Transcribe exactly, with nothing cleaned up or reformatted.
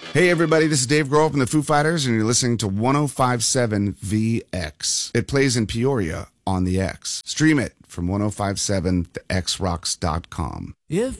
Hey everybody, this is Dave Grohl from the Foo Fighters, and you're listening to one oh five point seven V X. It plays in Peoria on the X. Stream it from ten fifty-seven the x rocks dot com. If